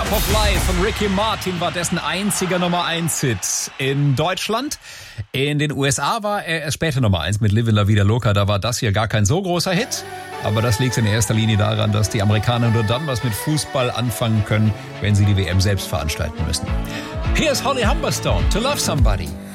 Love of Life von Ricky Martin war dessen einziger Nummer 1 Hit in Deutschland. In den USA war er erst später Nummer 1 mit Livin' La Vida Loca. Da war das hier gar kein so großer Hit. Aber das liegt in erster Linie daran, dass die Amerikaner nur dann was mit Fußball anfangen können, wenn sie die WM selbst veranstalten müssen. Hier ist Holly Humberstone, To Love Somebody.